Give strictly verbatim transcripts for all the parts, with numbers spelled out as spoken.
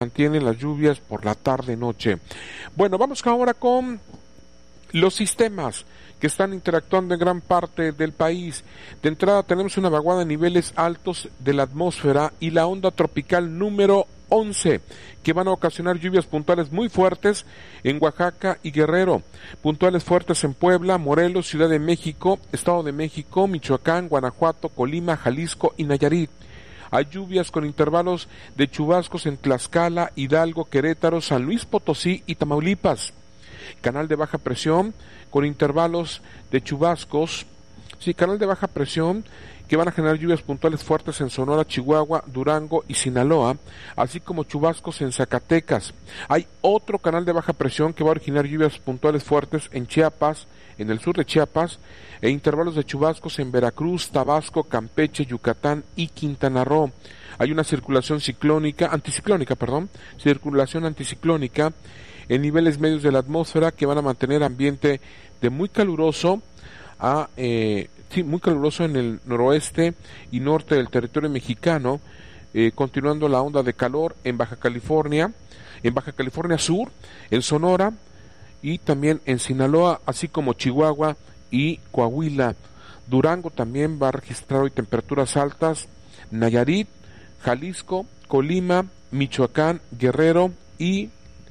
mantienen las lluvias por la tarde-noche. Bueno, vamos ahora con los sistemas que están interactuando en gran parte del país. De entrada tenemos una vaguada de niveles altos de la atmósfera y la onda tropical número once, que van a ocasionar lluvias puntuales muy fuertes en Oaxaca y Guerrero, puntuales fuertes en Puebla, Morelos, Ciudad de México, Estado de México, Michoacán, Guanajuato, Colima, Jalisco y Nayarit. Hay lluvias con intervalos de chubascos en Tlaxcala, Hidalgo, Querétaro, San Luis Potosí y Tamaulipas. Canal de baja presión con intervalos de chubascos, sí, canal de baja presión que van a generar lluvias puntuales fuertes en Sonora, Chihuahua, Durango y Sinaloa, así como chubascos en Zacatecas. Hay otro canal de baja presión que va a originar lluvias puntuales fuertes en Chiapas, en el sur de Chiapas, e intervalos de chubascos en Veracruz, Tabasco, Campeche, Yucatán y Quintana Roo. Hay una circulación ciclónica, anticiclónica, perdón, circulación anticiclónica en niveles medios de la atmósfera que van a mantener ambiente de muy caluroso a eh, sí, muy caluroso en el noroeste y norte del territorio mexicano, eh, continuando la onda de calor en Baja California, en Baja California Sur, en Sonora y también en Sinaloa, así como Chihuahua y Coahuila. Durango también va a registrar hoy temperaturas altas, Nayarit, Jalisco, Colima, Michoacán, Guerrero y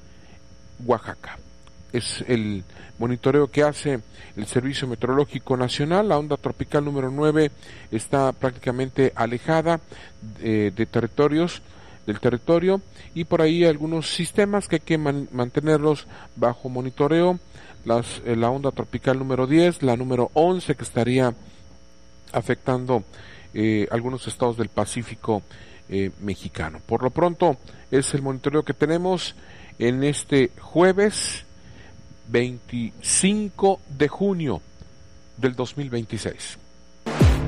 Oaxaca. Es el monitoreo que hace el Servicio Meteorológico Nacional. La onda tropical número nueve está prácticamente alejada eh, de territorios del territorio y por ahí algunos sistemas que hay que man- mantenerlos bajo monitoreo. Las, eh, la onda tropical número diez, la número once que estaría afectando eh, algunos estados del Pacífico eh, mexicano. Por lo pronto es el monitoreo que tenemos en este jueves veinticinco de junio del dos mil veintiséis.